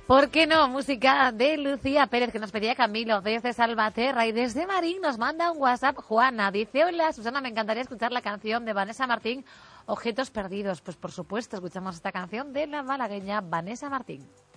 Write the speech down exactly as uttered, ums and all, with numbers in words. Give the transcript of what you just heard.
¿Por qué no? Música de Lucía Pérez, que nos pedía Camilo desde Salvaterra, y desde Marín nos manda un WhatsApp Juana. Dice, hola Susana, me encantaría escuchar la canción de Vanessa Martín, Objetos Perdidos. Pues por supuesto, escuchamos esta canción de la malagueña Vanessa Martín.